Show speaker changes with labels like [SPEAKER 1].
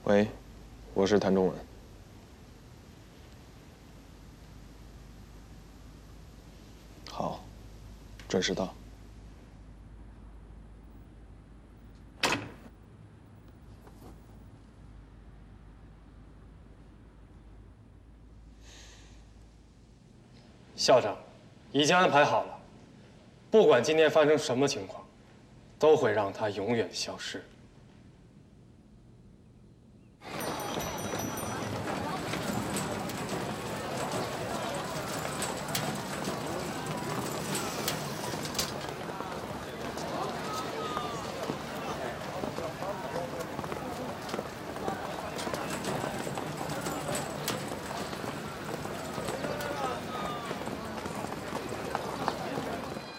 [SPEAKER 1] 喂，我是谭中文。好，准时到。
[SPEAKER 2] 校长，已经安排好了，不管今天发生什么情况，都会让他永远消失。